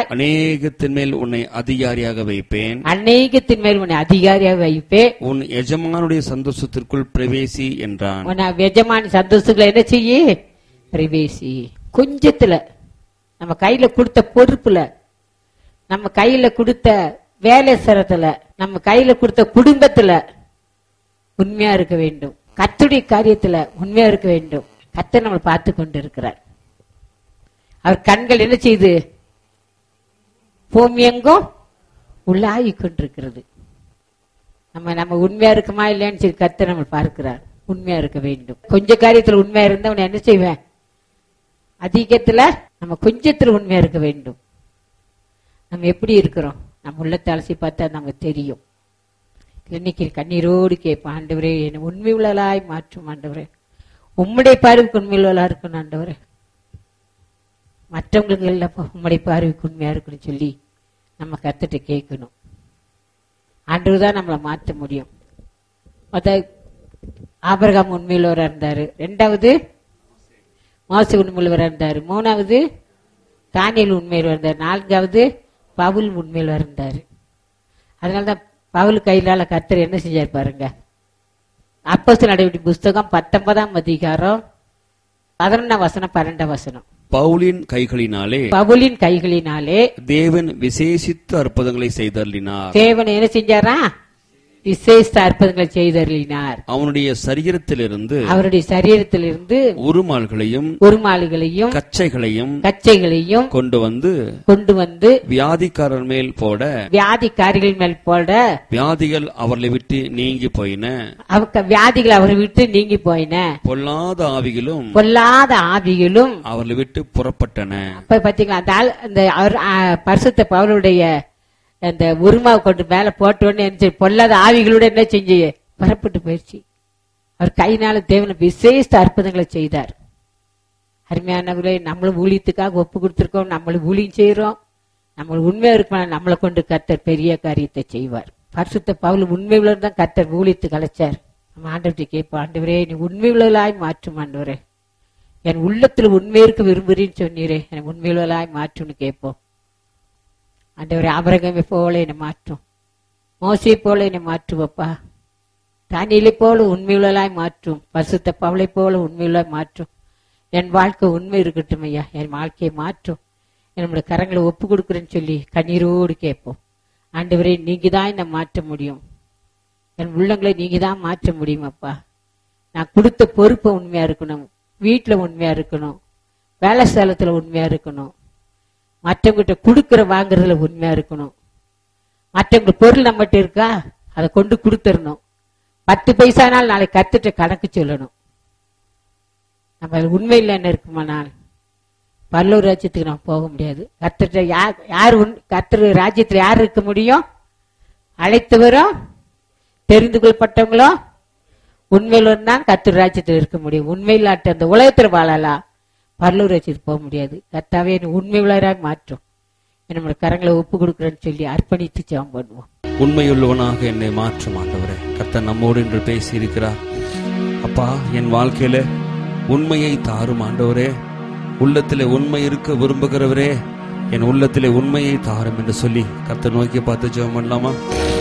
அநேகத்தின் மேல் உன்னை அதிகாரியாக வைப்பேன். அநேகத்தின் மேல் உன்னை அதிகாரியாக வைப்பேன். உன் எஜமானுடைய சந்தோஷத்திற்குள் பிரவேசி என்றான். உன் எஜமான சந்தோஷங்களை என்ன செய்ய? பிரவேசி. கொஞ்சத்துல நம்ம கையில கொடுத்த பொறுப்புல, நம்ம கையில கொடுத்த வேலை செய்றதுல, நம்ம கையில கொடுத்த குடும்பத்துல உண்மையா இருக்க வேண்டும். கர்த்தருடைய காரியத்துல உண்மையா இருக்க வேண்டும். கர்த்தர் நம்மளை பார்த்து கொண்டு இருக்கிறார். அவர் கண்கள் என்ன செய்து பூமி எங்கும் உள்ளாகி கொண்டிருக்கிறது. நம்ம உண்மையா இருக்குமா இல்லையான்னு சொல்லி கர்த்தர் நம்ம பார்க்கிறார். உண்மையா இருக்க வேண்டும். கொஞ்ச காரியத்துல உண்மையா இருந்தா உன்னை என்ன செய்வேன்? அதிகத்துல நம்ம கொஞ்சத்துல உண்மையா இருக்க வேண்டும். நம்ம எப்படி இருக்கிறோம்? நம்ம உள்ளத்தை அலசி பார்த்தா நமக்கு தெரியும். இன்னைக்கு கண்ணீரோடு கேட்போம், ஆண்டவரே என்னை உண்மை உள்ளலாய் மாற்றும் ஆண்டவரே, உம்முடைய பார்வைக்கு உண்மை உள்ளலா இருக்கணும் ஆண்டவரே, மற்றவங்களுக்கு இல்லப்பா உம்முடைய பார்வைக்கு உண்மையா இருக்குன்னு சொல்லி நம்ம கர்த்தர்ட்ட கேட்கணும். ஆண்டவர் தான் நம்மளை மாற்ற முடியும். ஆபிரகாம் உண்மையுள்ளவரா இருந்தாரு. 2வது மோசே உண்மையுள்ளவரா இருந்தாரு. 3வது தானியேல் உண்மையுள்ளவரா இருந்தாரு. 4வது பவுல் உண்மையுள்ளவரா இருந்தாரு. அதனாலதான் பவுல் கையிலால கர்த்தர் என்ன செஞ்சாரு பாருங்க. அப்போஸ்தலர் நடவடிக்கை புஸ்தகம் 19ஆம் அதிகாரம் 11ஆம் வசனம் 12ஆம் வசனம். பவுலின் கைகளினாலே தேவன் விசேஷித்த அற்புதங்களை செய்தருளினார். தேவன் என்ன செஞ்சாரா? விசேஷ அற்புதங்களை செய்தருளினார். அவருடைய சரீரத்திலிருந்து உருமால்களையும் கச்சைகளையும் கொண்டு வந்து வியாதிக்காரர் மேல் போட வியாதிகள் அவர்களை விட்டு நீங்கி போயின. வியாதிகள் அவரை விட்டு நீங்கி போயின. பொல்லாத ஆவிகளும் அவர்களை விட்டு புறப்பட்டன. அப்ப பாத்தீங்களா, அந்த பரிசுத்த பவுலுடைய அந்த உருமாவை கொண்டு மேல போட்டோன்னு பொல்லாத ஆவிகளோட என்ன செஞ்சு புறப்பட்டு போயிடுச்சு. அவர் கையினால தேவன விசேஷ அற்புதங்களை செய்தார். அருமையானவர்களே, நம்மளும் ஊழியத்துக்காக ஒப்பு கொடுத்திருக்கோம், நம்மளும் ஊழியம் செய்யறோம். நம்ம உண்மையா இருக்கணும், நம்மளை கொண்டு கர்த்தர் பெரிய காரியத்தை செய்வார். பரிசுத்த பவுல் உண்மை உள்ளதான் கர்த்தர் ஊழியத்துக்கு அழைச்சார். நம்ம ஆண்டவர்கிட்ட கேட்போம், ஆண்டவரே நீ உண்மை உள்ளலாய் மாற்றும் ஆண்டவரே, என் உள்ளத்துல உண்மை இருக்க விரும்புறேன்னு சொன்னீரே, எனக்கு உண்மை உள்ளலாய் மாற்றும்னு கேட்போம். ஆண்டவரே ஆபிரகாமை போல என்னை மாற்றும், மோசே போல என்னை மாற்றுவப்பா, தானியேலை போல உண்மையுள்ளலாய் மாற்றும், பரிசுத்த பவுலை போல உண்மையுள்ளாய் மாற்றும். என் வாழ்க்கை உண்மை இருக்கட்டும் ஐயா, என் வாழ்க்கையை மாற்றும், என்னோட கரங்களை ஒப்பு கொடுக்குறேன்னு சொல்லி கண்ணீரோடு கேட்போம். ஆண்டவரே நீங்க தான் என்னை மாற்ற முடியும், என் உள்ளங்களை நீங்க தான் மாற்ற முடியும் அப்பா. நான் கொடுத்த பொறுப்பை உண்மையா இருக்கணும், வீட்டுல உண்மையா இருக்கணும், வேலை ஸ்தலத்துல உண்மையா இருக்கணும், மற்றவங்கிட்ட கொடுக்கற வாங்குறதுல உண்மையா இருக்கணும். மற்றவங்க பொருள் நம்மகிட்ட இருக்கா அதை கொண்டு கொடுத்துடணும். 10 பைசானால் நாளைக்கு கர்த்தர்ட்ட கணக்கு சொல்லணும். நம்ம உண்மையில் என்ன இருக்குமானால் பரலோக ராஜ்யத்துக்கு நம்ம போக முடியாது. கர்த்தர்ட்ட யார் கர்த்தர் ராஜ்யத்துல யார் இருக்க முடியும்? அழைத்தவரும் தெரிந்து கொள்ளப்பட்டவங்களோ உண்மையில தான் கர்த்தர் ராஜ்யத்தில் இருக்க முடியும். உண்மையில்லாட்ட அந்த உலகத்துல வாழலாம், பரலோக ராஜ்யத்துக்கு போக முடியாது. கர்த்தாவே உண்மை உள்ளவராக மாற்றும், நம்மளோட கரங்களை ஒப்பு கொடுக்குறேன்னு சொல்லி அர்ப்பணித்து ஜெபம் பண்ணுவோம். உண்மையுள்ளவனாக என்னை மாற்றும் ஆண்டவரே. கர்த்தர் நம்மோடு என்று பேசி இருக்கிறார். அப்பா, என் வாழ்க்கையில உண்மையை தாரும் ஆண்டவரே. உள்ளத்திலே உண்மை இருக்க விரும்புகிறவரே, என் உள்ளத்திலே உண்மையை தாரும் என்று சொல்லி கர்த்தர் நோக்கி பார்த்து ஜெபம் பண்ணலாமா?